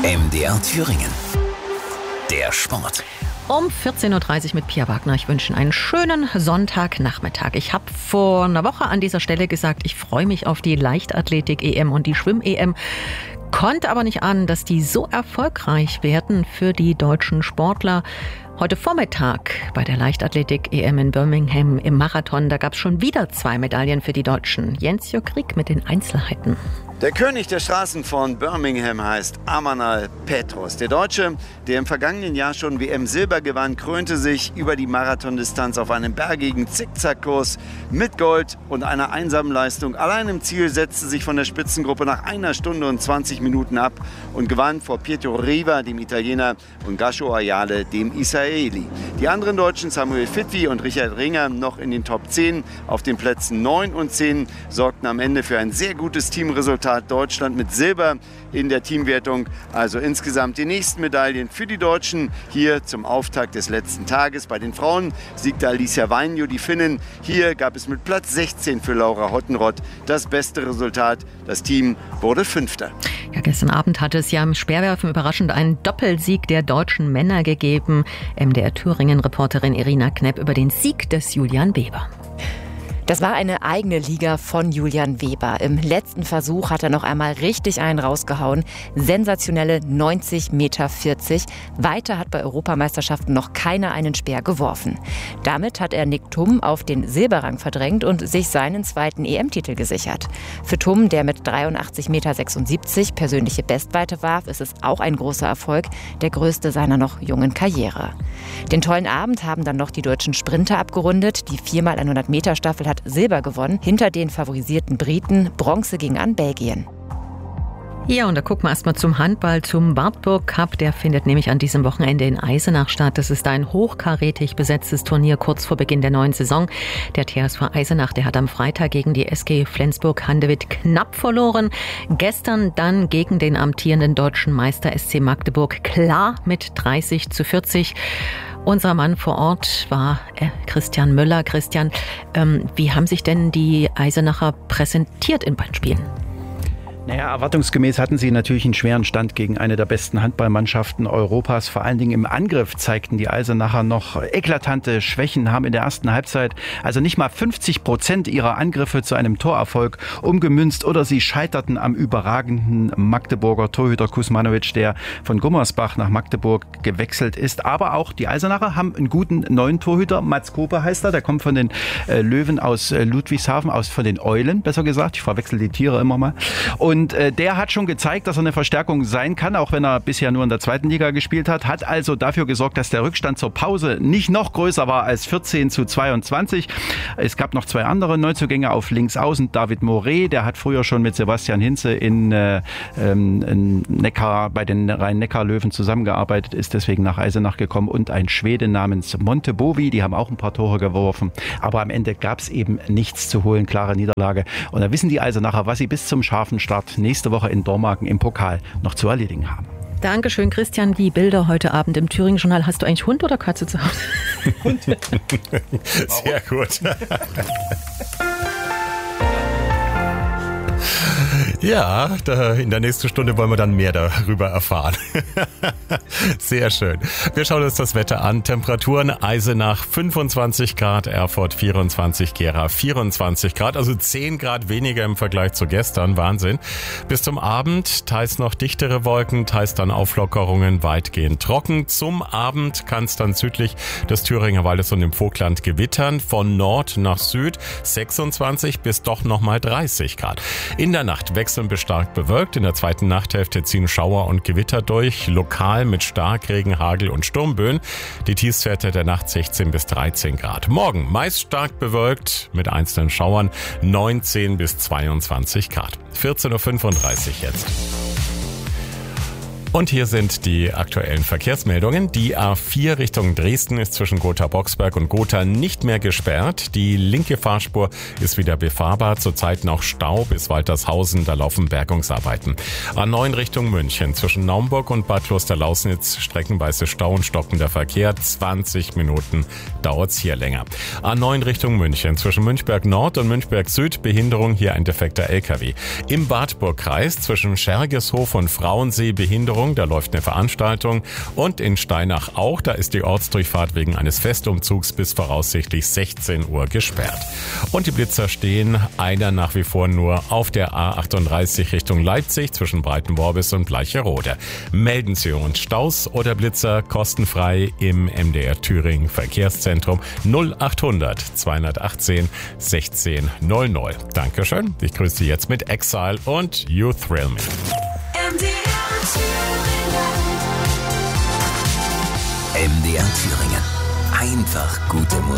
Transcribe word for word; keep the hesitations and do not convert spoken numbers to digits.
M D R Thüringen. Der Sport. Um vierzehn Uhr dreißig mit Pia Wagner. Ich wünsche Ihnen einen schönen Sonntagnachmittag. Ich habe vor einer Woche an dieser Stelle gesagt, ich freue mich auf die Leichtathletik-E M und die Schwimm-E M. Konnte aber nicht ahnen, dass die so erfolgreich werden für die deutschen Sportler. Heute Vormittag bei der Leichtathletik-E M in Birmingham im Marathon, da gab es schon wieder zwei Medaillen für die Deutschen. Jens-Jörg Krieg mit den Einzelheiten. Der König der Straßen von Birmingham heißt Amanal Petros. Der Deutsche, der im vergangenen Jahr schon W M-Silber gewann, krönte sich über die Marathondistanz auf einem bergigen Zickzackkurs mit Gold und einer einsamen Leistung. Allein im Ziel setzte sich von der Spitzengruppe nach einer Stunde und zwanzig Minuten ab und gewann vor Pietro Riva, dem Italiener, und Gasho Ayale, dem Israeli. Die anderen Deutschen, Samuel Fitwi und Richard Ringer, noch in den Top zehn. Auf den Plätzen neun und zehn sorgten am Ende für ein sehr gutes Teamresultat. Deutschland mit Silber in der Teamwertung. Also insgesamt die nächsten Medaillen für die Deutschen hier zum Auftakt des letzten Tages. Bei den Frauen siegte Alicia Vainio, die Finnin. Hier gab es mit Platz sechzehn für Laura Hottenrott das beste Resultat. Das Team wurde Fünfter. Ja, gestern Abend hatte es ja im Speerwerfen überraschend einen Doppelsieg der deutschen Männer gegeben. M D R Thüringen-Reporterin Irina Knepp über den Sieg des Julian Weber. Das war eine eigene Liga von Julian Weber. Im letzten Versuch hat er noch einmal richtig einen rausgehauen. Sensationelle neunzig Meter vierzig. Weiter hat bei Europameisterschaften noch keiner einen Speer geworfen. Damit hat er Nick Thum auf den Silberrang verdrängt und sich seinen zweiten E M-Titel gesichert. Für Thum, der mit dreiundachtzig Meter sechsundsiebzig persönliche Bestweite warf, ist es auch ein großer Erfolg, der größte seiner noch jungen Karriere. Den tollen Abend haben dann noch die deutschen Sprinter abgerundet. Die vier mal hundert Meter Staffel hat Silber gewonnen, hinter den favorisierten Briten. Bronze ging an Belgien. Ja, und da gucken wir erstmal zum Handball, zum Wartburg Cup. Der findet nämlich an diesem Wochenende in Eisenach statt. Das ist ein hochkarätig besetztes Turnier kurz vor Beginn der neuen Saison. Der T H S V Eisenach, der hat am Freitag gegen die S G Flensburg-Handewitt knapp verloren. Gestern dann gegen den amtierenden deutschen Meister S C Magdeburg klar mit dreißig zu vierzig. Unser Mann vor Ort war äh, Christian Möller. Christian, ähm, wie haben sich denn die Eisenacher präsentiert in beiden Spielen? Naja, erwartungsgemäß hatten sie natürlich einen schweren Stand gegen eine der besten Handballmannschaften Europas. Vor allen Dingen im Angriff zeigten die Eisenacher noch eklatante Schwächen, haben in der ersten Halbzeit also nicht mal fünfzig Prozent ihrer Angriffe zu einem Torerfolg umgemünzt oder sie scheiterten am überragenden Magdeburger Torhüter Kuzmanovic, der von Gummersbach nach Magdeburg gewechselt ist. Aber auch die Eisenacher haben einen guten neuen Torhüter, Mats Kope heißt er, der kommt von den äh, Löwen aus äh, Ludwigshafen, aus von den Eulen, besser gesagt. Ich verwechsel die Tiere immer mal. Und Und äh, der hat schon gezeigt, dass er eine Verstärkung sein kann, auch wenn er bisher nur in der zweiten Liga gespielt hat. Hat also dafür gesorgt, dass der Rückstand zur Pause nicht noch größer war als vierzehn zu zweiundzwanzig. Es gab noch zwei andere Neuzugänge auf links außen. David Moret, der hat früher schon mit Sebastian Hinze in, äh, in Neckar, bei den Rhein-Neckar-Löwen zusammengearbeitet, ist deswegen nach Eisenach gekommen. Und ein Schwede namens Monte Bovi, die haben auch ein paar Tore geworfen. Aber am Ende gab es eben nichts zu holen, klare Niederlage. Und da wissen die Eisenacher, was sie bis zum scharfen Start nächste Woche in Dormagen im Pokal noch zu erledigen haben. Dankeschön, Christian. Die Bilder heute Abend im Thüringen-Journal. Hast du eigentlich Hund oder Katze zu Hause? Hund. Sehr gut. Ja, da in der nächsten Stunde wollen wir dann mehr darüber erfahren. Sehr schön. Wir schauen uns das Wetter an. Temperaturen Eisenach fünfundzwanzig Grad, Erfurt vierundzwanzig, Gera vierundzwanzig Grad, also zehn Grad weniger im Vergleich zu gestern. Wahnsinn. Bis zum Abend teils noch dichtere Wolken, teils dann Auflockerungen, weitgehend trocken. Zum Abend kann es dann südlich des Thüringer Waldes und im Vogtland gewittern. Von Nord nach Süd sechsundzwanzig bis doch nochmal dreißig Grad. In der Nacht wechseln bis stark bewölkt. In der zweiten Nachthälfte ziehen Schauer und Gewitter durch, lokal mit Starkregen, Hagel und Sturmböen. Die Tiefstwerte der Nacht sechzehn bis dreizehn Grad. Morgen meist stark bewölkt mit einzelnen Schauern, neunzehn bis zweiundzwanzig Grad. vierzehn Uhr fünfunddreißig jetzt. Und hier sind die aktuellen Verkehrsmeldungen. Die A vier Richtung Dresden ist zwischen Gotha-Boxberg und Gotha nicht mehr gesperrt. Die linke Fahrspur ist wieder befahrbar. Zurzeit noch Stau bis Waltershausen, da laufen Bergungsarbeiten. A neun Richtung München zwischen Naumburg und Bad Klosterlausnitz streckenweise Stau und stockender Verkehr. zwanzig Minuten dauert's hier länger. A neun Richtung München zwischen Münchberg Nord und Münchberg Süd Behinderung, hier ein defekter L K W. Im Wartburgkreis zwischen Schergeshof und Frauensee Behinderung. Umgebung, da läuft eine Veranstaltung. Und in Steinach auch, da ist die Ortsdurchfahrt wegen eines Festumzugs bis voraussichtlich sechzehn Uhr gesperrt. Und die Blitzer stehen, einer nach wie vor nur auf der A achtunddreißig Richtung Leipzig zwischen Breitenworbis und Bleicherode. Melden Sie uns Staus oder Blitzer kostenfrei im M D R Thüringen Verkehrszentrum null achthundert zweihundertachtzehn sechzehn null null. Dankeschön. Ich grüße Sie jetzt mit Exile und You Thrill Me. M D R Thüringen. Einfach gute Musik.